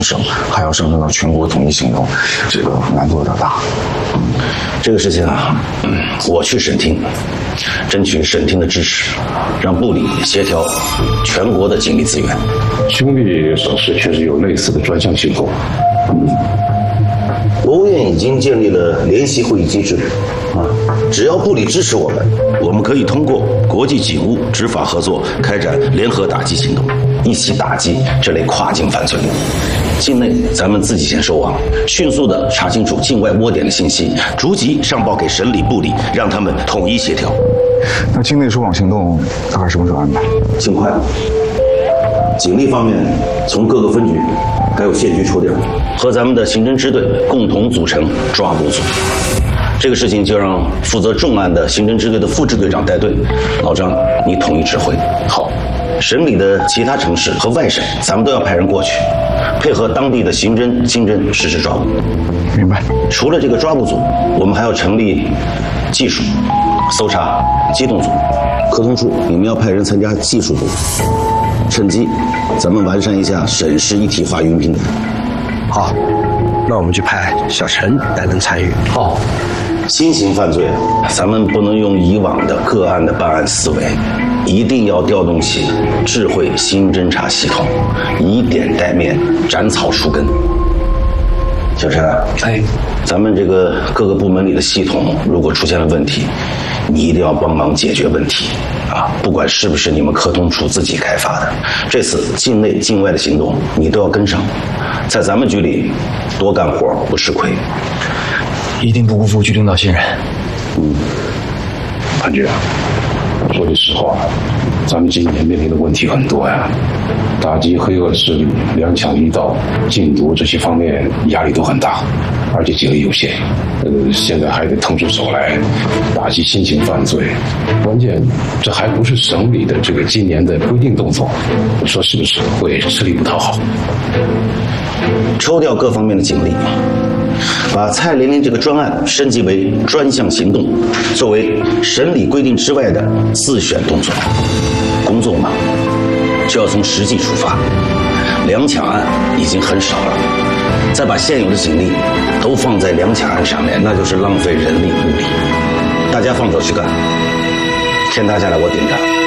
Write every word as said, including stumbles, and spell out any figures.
省，还要上升到全国统一行动，这个难度有点大。 这个事情啊，我去省厅，争取省厅的支持，让部里协调全国的警力资源。 兄弟省市确实有类似的专项行动。 嗯，国务院已经建立了联席会议机制，啊，只要部里支持我们， 我们可以通过国际警务执法合作开展联合打击行动，一起打击这类跨境犯罪。境内咱们自己先收网，迅速地查清楚境外窝点的信息，逐级上报给省里部里，让他们统一协调。 那境内收网行动大概什么时候安排？ 尽快。警力方面，从各个分局还有县局抽调，和咱们的刑侦支队共同组成抓捕组。这个事情就让负责重案的刑侦支队的副支队长带队，老张，你统一指挥。好，省里的其他城市和外省，咱们都要派人过去，配合当地的刑侦、经侦实施抓捕。 明白。 除了这个抓捕组，我们还要成立技术、搜查、机动组。科通处，你们要派人参加技术组，趁机咱们完善一下省市一体化云平台。 好，那我们就派小陈带人参与。 好。新型犯罪，咱们不能用以往的个案的办案思维，一定要调动起智慧新侦查系统，以点带面，斩草除根。小陈， 哎， 咱们这个各个部门里的系统如果出现了问题，你一定要帮忙解决问题啊！不管是不是你们科通处自己开发的，这次境内境外的行动你都要跟上，在咱们局里多干活不吃亏。 一定不辜负局领导信任。 嗯，潘局，说句实话，咱们今年面临的问题很多呀，打击黑恶势力、两抢一盗、禁毒这些方面压力都很大，而且精力有限。呃，现在还得腾出手来打击新型犯罪，关键这还不是省里的这个今年的规定动作，你说是不是会吃力不讨好？ 抽调各方面的警力，把蔡玲玲这个专案升级为专项行动，作为省里规定之外的自选动作。工作嘛，就要从实际出发。两抢案已经很少了，再把现有的警力都放在两抢案上面，那就是浪费人力物力。大家放手去干，天塌下来我顶着。